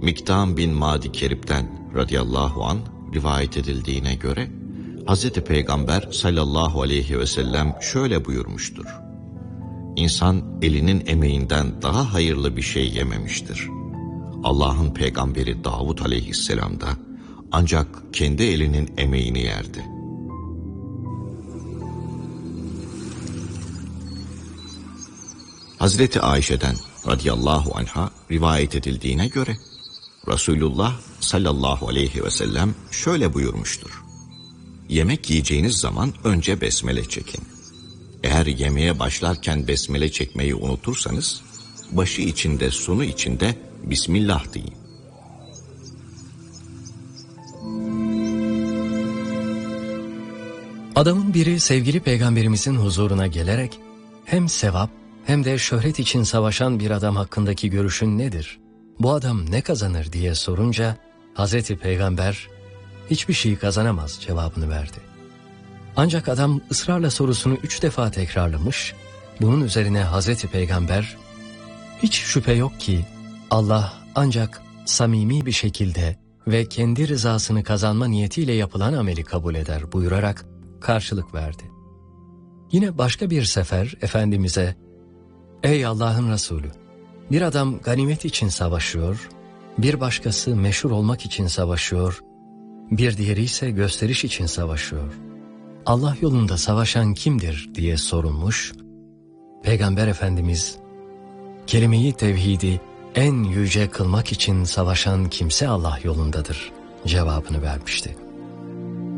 Miktam bin Madi Kerib'den radıyallahu an rivayet edildiğine göre Hz. Peygamber sallallahu aleyhi ve sellem şöyle buyurmuştur: İnsan elinin emeğinden daha hayırlı bir şey yememiştir. Allah'ın peygamberi Davud aleyhisselam da ancak kendi elinin emeğini yerdi. Hazreti Ayşe'den radıyallahu anha rivayet edildiğine göre Resulullah sallallahu aleyhi ve sellem şöyle buyurmuştur: Yemek yiyeceğiniz zaman önce besmele çekin. Eğer yemeğe başlarken besmele çekmeyi unutursanız, başı içinde sonu içinde Bismillah deyin. Adamın biri sevgili peygamberimizin huzuruna gelerek hem sevap hem de şöhret için savaşan bir adam hakkındaki görüşün nedir? Bu adam ne kazanır diye sorunca Hazreti Peygamber hiçbir şey kazanamaz cevabını verdi. Ancak adam ısrarla sorusunu 3 defa tekrarlamış. Bunun üzerine Hazreti Peygamber hiç şüphe yok ki Allah ancak samimi bir şekilde ve kendi rızasını kazanma niyetiyle yapılan ameli kabul eder buyurarak karşılık verdi. Yine başka bir sefer Efendimiz'e "Ey Allah'ın Resulü, bir adam ganimet için savaşıyor, bir başkası meşhur olmak için savaşıyor, bir diğeri ise gösteriş için savaşıyor. Allah yolunda savaşan kimdir?" diye sorulmuş. Peygamber Efendimiz, "Kelime-i tevhidi en yüce kılmak için savaşan kimse Allah yolundadır" cevabını vermişti.